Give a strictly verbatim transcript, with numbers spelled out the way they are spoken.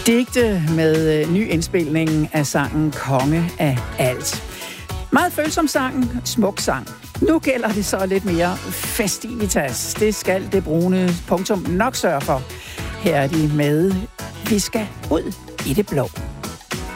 Digte med ny indspilning af sangen Konge af alt. Meget følsom sang, smuk sang. Nu gælder det så lidt mere festivitas. Det skal det brune punktum nok sørge for. Her er de med Vi skal ud i det blå.